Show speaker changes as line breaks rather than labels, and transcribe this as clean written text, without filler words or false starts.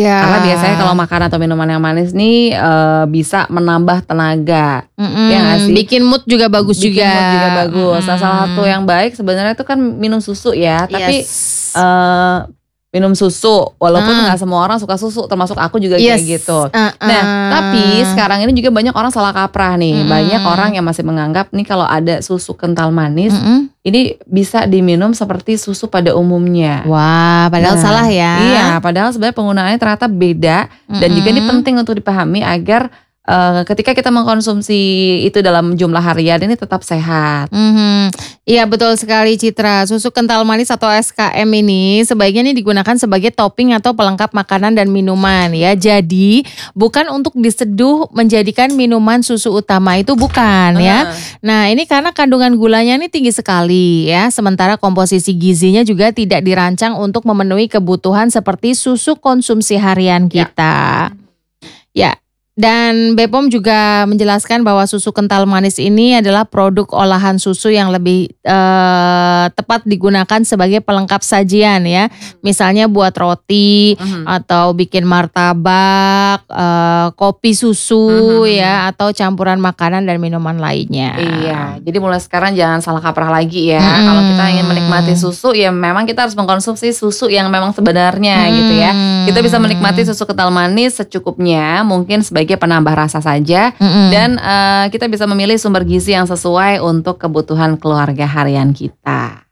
Iya.
Karena biasanya kalau makan atau minuman yang manis nih bisa menambah tenaga. Ya nggak sih?
Bikin mood juga bagus
Bikin
juga.
mood juga bagus. Nah, salah satu yang baik sebenarnya itu kan minum susu ya. Tapi
Yes.
minum susu, walaupun nggak semua orang suka susu, termasuk aku juga kayak gitu. Nah, tapi sekarang ini juga banyak orang salah kaprah nih. Banyak orang yang masih menganggap nih kalau ada susu kental manis, ini bisa diminum seperti susu pada umumnya.
Wah, padahal salah ya.
Iya, padahal sebenarnya penggunaannya ternyata beda. Dan juga ini penting untuk dipahami agar ketika kita mengkonsumsi itu dalam jumlah harian ini tetap sehat.
Iya betul sekali Citra. Susu kental manis atau SKM ini sebaiknya ini digunakan sebagai topping atau pelengkap makanan dan minuman ya. Jadi bukan untuk diseduh menjadikan minuman susu utama, itu bukan ya. Nah ini karena kandungan gulanya ini tinggi sekali ya. Sementara komposisi gizinya juga tidak dirancang untuk memenuhi kebutuhan seperti susu konsumsi harian kita. Ya. Dan BPOM juga menjelaskan bahwa susu kental manis ini adalah produk olahan susu yang lebih tepat digunakan sebagai pelengkap sajian ya. Misalnya buat roti atau bikin martabak, kopi susu ya, atau campuran makanan dan minuman lainnya.
Iya, jadi mulai sekarang jangan salah kaprah lagi ya. Kalau kita ingin menikmati susu ya memang kita harus mengkonsumsi susu yang memang sebenarnya gitu ya. Kita bisa menikmati susu kental manis secukupnya, mungkin sebagai penambah rasa saja, dan kita bisa memilih sumber gizi yang sesuai untuk kebutuhan keluarga harian kita.